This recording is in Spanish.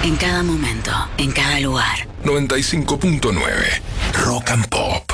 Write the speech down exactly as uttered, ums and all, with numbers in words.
En cada momento, en cada lugar. noventa y cinco punto nueve Rock and Pop.